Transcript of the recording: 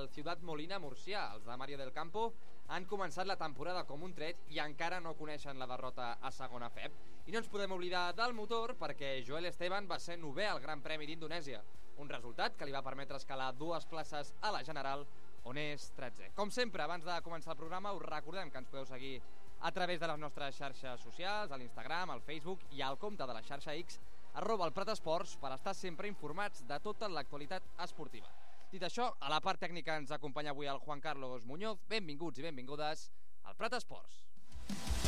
el Ciutat Molina Murcià. Els de Mario del Campo han començat la temporada com un tret i encara no coneixen la derrota a segona FEB. I no ens podem oblidar del motor perquè Joel Esteban va ser 9è al Gran Premi d'Indonèsia, un resultat que li va permetre escalar 2 places a la general, on és 13è. Com sempre, abans de començar el programa, us recordem que ens podeu seguir a través de les nostres xarxes socials, a l'Instagram, al Facebook i al compte de la xarxa X, @PratEsports, per estar sempre informats de tota l'actualitat esportiva. Dit això, a la part tècnica ens acompanya avui el Juan Carlos Muñoz. Benvinguts i benvingudes al Prat Esports.